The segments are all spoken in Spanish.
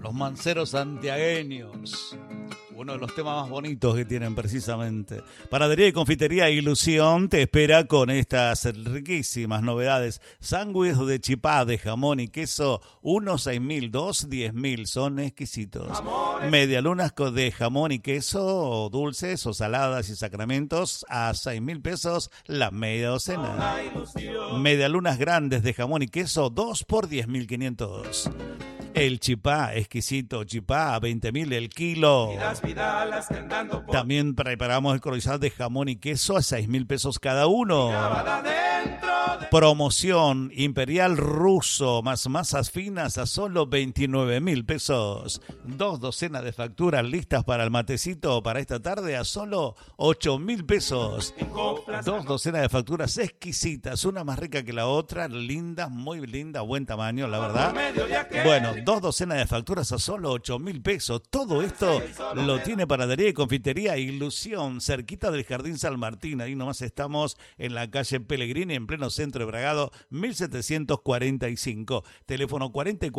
los manceros santiagueños. Uno de los temas más bonitos que tienen precisamente. Panadería y Confitería Ilusión te espera con estas riquísimas novedades. Sándwich de chipá, de jamón y queso, 1.6.000, 2.10.000, son exquisitos. Medialunas de jamón y queso, dulces o saladas y sacramentos, a 6.000 pesos la media docena. Medialunas grandes de jamón y queso, 2 por 10.500. El chipá, exquisito chipá, a 20.000 el kilo. También preparamos el croissant de jamón y queso a 6.000 pesos cada uno. Promoción Imperial Ruso, más masas finas a solo 29.000 pesos. 2 docenas de facturas listas para el matecito para esta tarde a solo 8.000 pesos. 2 docenas de facturas exquisitas, una más rica que la otra, linda, muy linda, buen tamaño, la verdad. Bueno, 2 docenas de facturas a solo 8.000 pesos. Todo esto lo tiene Panadería y Confitería Ilusión, cerquita del Jardín San Martín. Ahí nomás estamos en la calle Pellegrini, en pleno centro de Bragado, 1745. Teléfono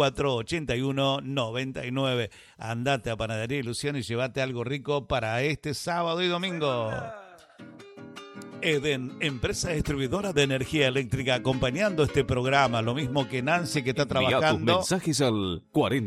4481-99. Andate a Panadería Ilusión y llévate algo rico para este sábado y domingo. Eden, empresa distribuidora de energía eléctrica, acompañando este programa, lo mismo que Nancy, que está trabajando. Envía tus mensajes al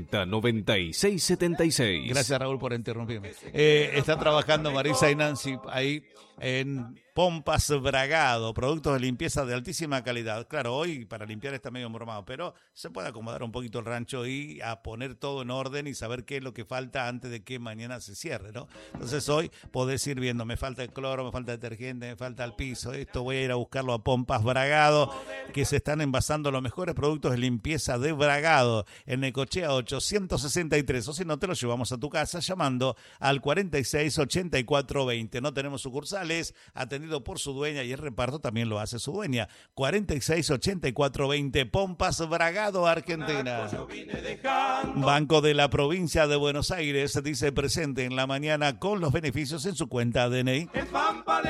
409676. Gracias, Raúl, por interrumpirme. Está trabajando Marisa y Nancy ahí en Pompas Bragado, productos de limpieza de altísima calidad. Claro, hoy para limpiar está medio mormado, pero se puede acomodar un poquito el rancho y a poner todo en orden y saber qué es lo que falta antes de que mañana se cierre, ¿no? Entonces hoy podés ir viendo, me falta el cloro, me falta el detergente, me falta el piso, esto voy a ir a buscarlo a Pompas Bragado, que se están envasando los mejores productos de limpieza de Bragado en Necochea 863, o si no te lo llevamos a tu casa llamando al 468420. No tenemos sucursales, atendido por su dueña, y el reparto también lo hace su dueña. 468420, Pompas Bragado, Argentina. Banco de la Provincia de Buenos Aires dice presente en la mañana con los beneficios en su cuenta DNI.